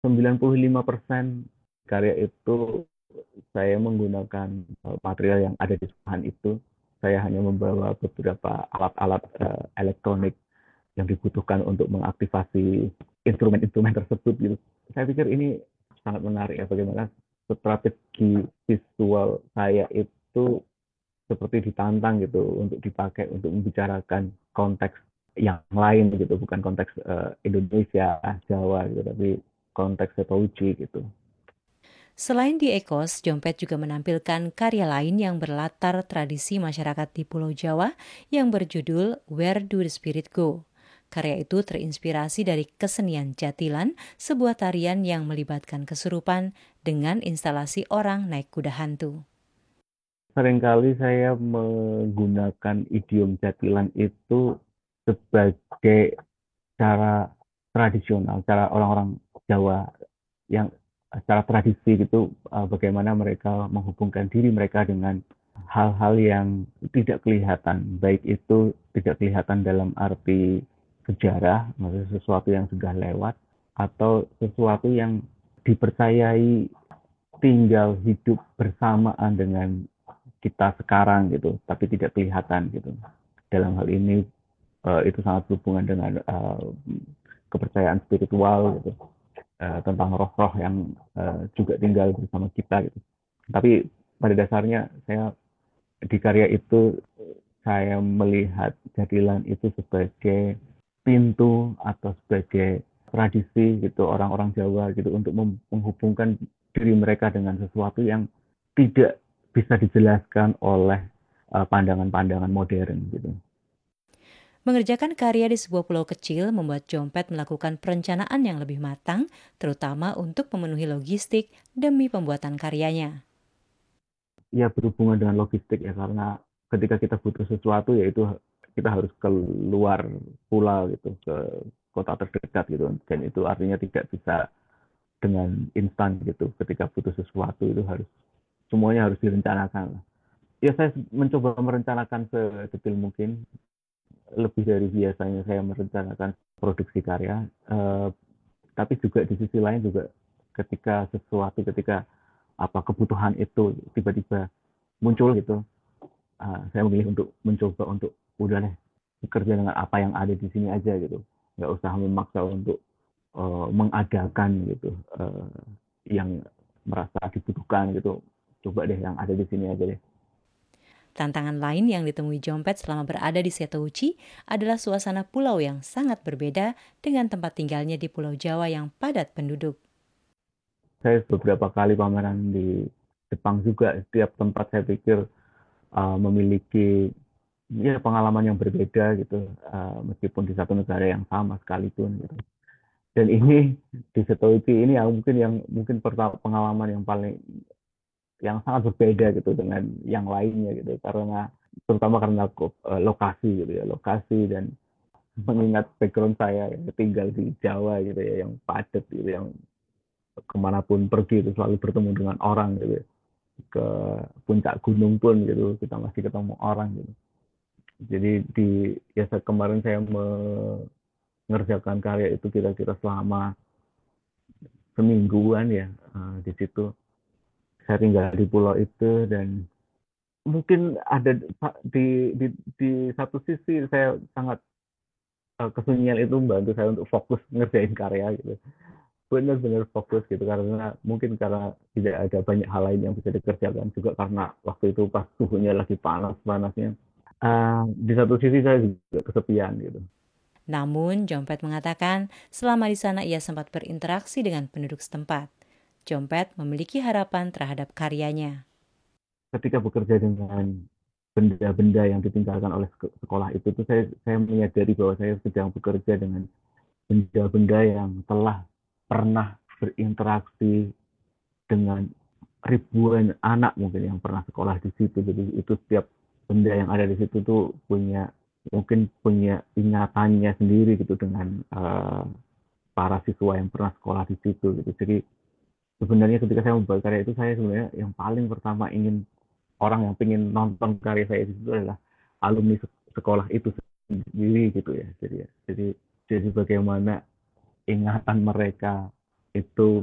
95% karya itu saya menggunakan material yang ada di Tuhan itu. Saya hanya membawa beberapa alat-alat elektronik yang dibutuhkan untuk mengaktifasi instrumen-instrumen tersebut gitu. Saya pikir ini sangat menarik ya, bagaimana strategi visual saya itu seperti ditantang gitu untuk dipakai untuk membicarakan konteks yang lain gitu, bukan konteks Indonesia, Jawa gitu, tapi konteks Setauci gitu. Selain di Ekos, Jompet juga menampilkan karya lain yang berlatar tradisi masyarakat di Pulau Jawa yang berjudul Where Do the Spirit Go? Karya itu terinspirasi dari kesenian Jatilan, sebuah tarian yang melibatkan kesurupan dengan instalasi orang naik kuda hantu. Seringkali saya menggunakan idiom jatilan itu sebagai cara tradisional, cara orang-orang Jawa yang secara tradisi gitu, bagaimana mereka menghubungkan diri mereka dengan hal-hal yang tidak kelihatan, baik itu tidak kelihatan dalam arti sejarah, maksudnya sesuatu yang sudah lewat, atau sesuatu yang dipercayai tinggal hidup bersamaan dengan kita sekarang gitu, tapi tidak kelihatan gitu. Dalam hal ini itu sangat berhubungan dengan kepercayaan spiritual gitu, tentang roh-roh yang juga tinggal bersama kita gitu. Tapi pada dasarnya saya di karya itu saya melihat jadilan itu sebagai pintu atau sebagai tradisi gitu orang-orang Jawa gitu untuk menghubungkan diri mereka dengan sesuatu yang tidak bisa dijelaskan oleh pandangan-pandangan modern gitu. Mengerjakan karya di sebuah pulau kecil membuat Jompet melakukan perencanaan yang lebih matang, terutama untuk memenuhi logistik demi pembuatan karyanya. Ya berhubungan dengan logistik ya, karena ketika kita butuh sesuatu yaitu kita harus keluar pulau gitu ke kota terdekat gitu, dan itu artinya tidak bisa dengan instan gitu. Ketika butuh sesuatu itu harus semuanya harus direncanakan. Ya saya mencoba merencanakan sedetail mungkin, lebih dari biasanya saya merencanakan produksi karya. Tapi juga di sisi lain juga ketika apa kebutuhan itu tiba-tiba muncul gitu, saya memilih untuk mencoba untuk udah deh bekerja dengan apa yang ada di sini aja gitu, nggak usah memaksa untuk mengadakan gitu, yang merasa dibutuhkan gitu, coba deh yang ada di sini aja deh. Tantangan lain yang ditemui Jompet selama berada di Setouchi adalah suasana pulau yang sangat berbeda dengan tempat tinggalnya di Pulau Jawa yang padat penduduk. Saya beberapa kali pameran di Jepang juga, setiap tempat saya pikir memiliki ya pengalaman yang berbeda gitu, meskipun di satu negara yang sama sekalipun gitu. Dan ini di Setouchi ini yang mungkin pengalaman yang paling yang sangat berbeda gitu dengan yang lainnya gitu, karena terutama karena lokasi gitu ya, lokasi dan mengingat background saya yang tinggal di Jawa gitu ya, yang padat gitu, yang kemanapun pergi itu selalu bertemu dengan orang gitu ya. Ke puncak gunung pun gitu kita masih ketemu orang gitu. Jadi kemarin saya mengerjakan karya itu kira-kira selama semingguan ya, di situ saya tinggal di pulau itu, dan mungkin ada di satu sisi saya sangat, kesunyian itu membantu saya untuk fokus ngerjain karya gitu, benar-benar fokus gitu, karena mungkin karena tidak ada banyak hal lain yang bisa dikerjakan, juga karena waktu itu pas suhunya lagi panas-panasnya. Di satu sisi saya juga kesepian gitu. Namun, Jompet mengatakan selama di sana ia sempat berinteraksi dengan penduduk setempat. Jompet memiliki harapan terhadap karyanya. Ketika bekerja dengan benda-benda yang ditinggalkan oleh sekolah itu tuh saya menyadari bahwa saya sedang bekerja dengan benda-benda yang telah pernah berinteraksi dengan ribuan anak mungkin yang pernah sekolah di situ. Jadi itu setiap benda yang ada di situ tuh mungkin punya ingatannya sendiri gitu dengan para siswa yang pernah sekolah di situ gitu. Jadi sebenarnya ketika saya membuat karya itu, saya sebenarnya yang paling pertama ingin orang yang ingin nonton karya saya di situ adalah alumni sekolah itu sendiri gitu ya. Jadi bagaimana ingatan mereka itu